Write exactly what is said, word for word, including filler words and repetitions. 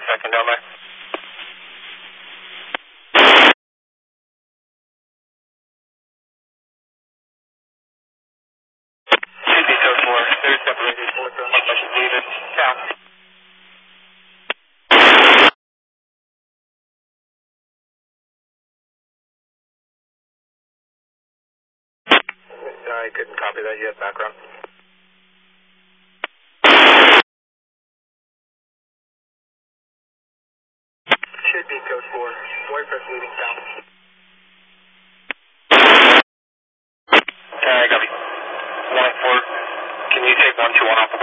second down there. Should be code four. They're separated for the one by David. Cap. I couldn't copy that yet. Background. Should be code four. Boyfriend leaving south. I got you. one four. Can you take one two one